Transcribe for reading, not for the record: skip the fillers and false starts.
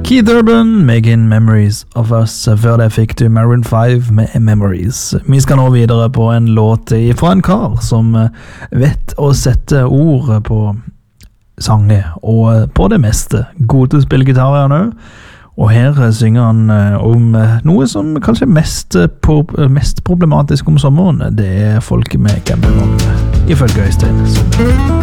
Keith Urban, Making Memories of Us. Før det fikk du Maroon 5 med Memories. Vi skal nå videre på en låt fra en kar som vet å sette ord på sanger, og på det meste. God til å spille gitar er han også. Og her synger han om noe som kanskje er mest problematisk om sommeren. Det er folk med campingvogn, ifølge Øystein.